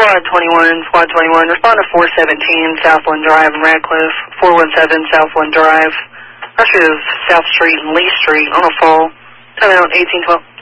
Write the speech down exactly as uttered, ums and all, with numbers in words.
Squad twenty-one, Squad twenty-one, respond to four seventeen Southland Drive in Radcliffe, four one seven Southland Drive. Actually, it was South Street and Lee Street on a fall. Time out eighteen twelve.